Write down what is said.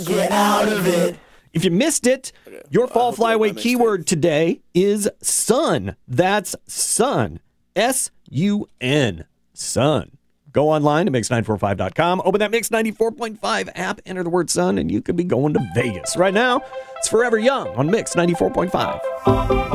Get out of it. If you missed it, your fall flyaway keyword today is sun. That's sun. S-U-N. Sun. Go online to Mix945.com. Open that Mix 94.5 app. Enter the word sun, and you could be going to Vegas. Right now, it's Forever Young on Mix 94.5.